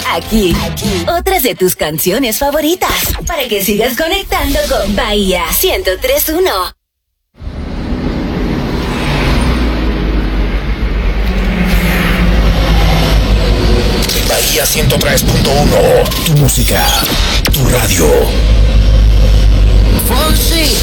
Aquí, otras de tus canciones favoritas, para que sigas conectando con Bahía 103.1. Bahía 103.1, tu música, tu radio. Fonsi,